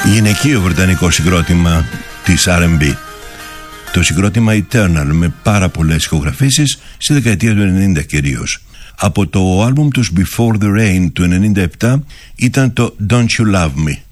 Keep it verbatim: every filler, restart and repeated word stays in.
Γυναικείο βρετανικό συγκρότημα της αρ εντ μπι, το συγκρότημα Eternal, με πάρα πολλές ηχογραφήσεις στη δεκαετία του ενενήντα κυρίως. Από το άλμπουμ τους Before the Rain του ενενήντα επτά ήταν το Don't You Love Me.